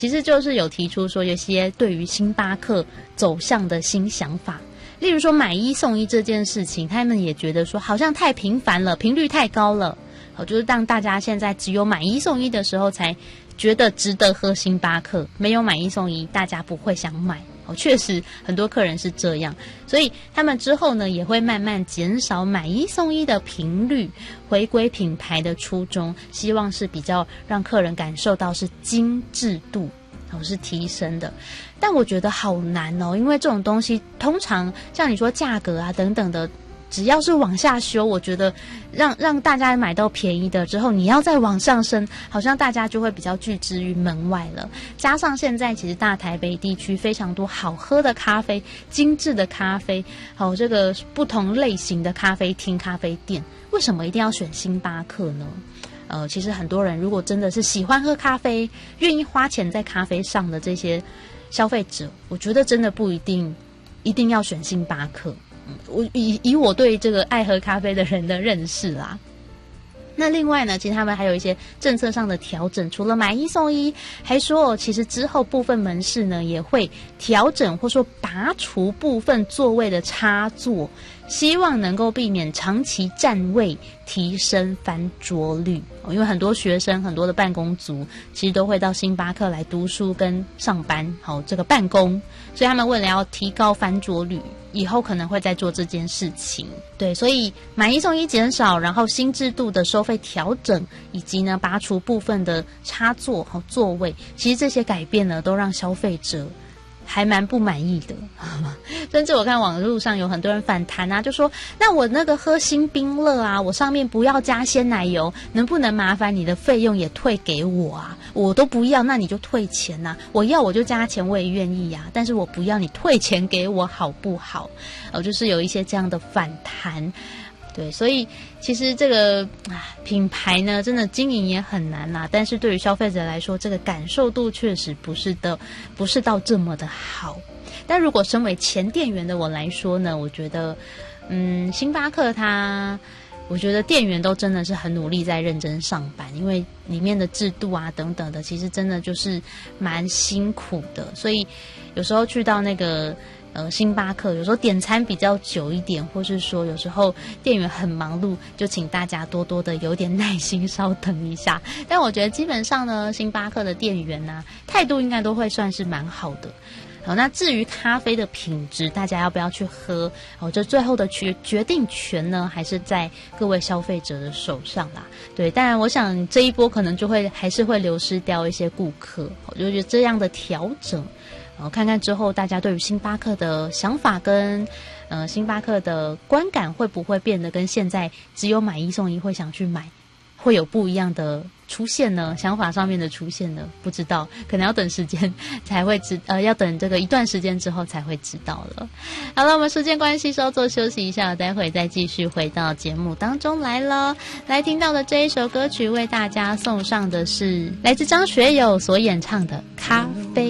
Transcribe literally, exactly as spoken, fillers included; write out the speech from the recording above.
其实就是有提出说有些对于星巴克走向的新想法，例如说买一送一这件事情，他们也觉得说好像太频繁了，频率太高了，就是让大家现在只有买一送一的时候才觉得值得喝星巴克，没有买一送一大家不会想买。确实很多客人是这样，所以他们之后呢也会慢慢减少买一送一的频率，回归品牌的初衷，希望是比较让客人感受到是精致度是提升的。但我觉得好难哦，因为这种东西通常像你说价格啊等等的，只要是往下修，我觉得让让大家买到便宜的之后，你要再往上升，好像大家就会比较拒之于门外了。加上现在其实大台北地区非常多好喝的咖啡，精致的咖啡，好这个不同类型的咖啡厅、咖啡店，为什么一定要选星巴克呢？呃，其实很多人如果真的是喜欢喝咖啡，愿意花钱在咖啡上的这些消费者，我觉得真的不一定一定要选星巴克。我以以我对这个爱喝咖啡的人的认识啦，那另外呢，其实他们还有一些政策上的调整，除了买一送一，还说其实之后部分门市呢也会调整或说拔除部分座位的插座，希望能够避免长期占位，提升翻桌率。因为很多学生、很多的办公族其实都会到星巴克来读书跟上班，好这个办公，所以他们为了要提高翻桌率，以后可能会再做这件事情。对，所以买一送一减少，然后新制度的收费调整，以及呢拔除部分的插座和座位，其实这些改变呢都让消费者还蛮不满意的。甚至我看网络上有很多人反弹啊，就说那我那个喝星冰乐啊，我上面不要加鲜奶油，能不能麻烦你的费用也退给我啊？我都不要，那你就退钱啊，我要我就加钱，我也愿意啊，但是我不要，你退钱给我好不好？呃，就是有一些这样的反弹。对，所以其实这个品牌呢，真的经营也很难啦。但是对于消费者来说，这个感受度确实不是的，不是到这么的好。但如果身为前店员的我来说呢，我觉得，嗯，星巴克它，我觉得店员都真的是很努力在认真上班，因为里面的制度啊等等的，其实真的就是蛮辛苦的。所以有时候去到那个。呃，星巴克有时候点餐比较久一点，或是说有时候店员很忙碌，就请大家多多的有点耐心，稍等一下。但我觉得基本上呢，星巴克的店员啊，态度应该都会算是蛮好的。好，那至于咖啡的品质，大家要不要去喝？哦，这最后的决决定权呢，还是在各位消费者的手上啦。对，当然我想这一波可能就会还是会流失掉一些顾客，我就觉得这样的调整。然后看看之后大家对于星巴克的想法跟呃星巴克的观感会不会变得跟现在只有买一送一会想去买会有不一样的出现呢？想法上面的出现呢？不知道，可能要等时间才会知呃要等这个一段时间之后才会知道了。好了，我们时间关系稍作休息一下，待会再继续回到节目当中来了。来听到的这一首歌曲为大家送上的是来自张学友所演唱的《咖啡》。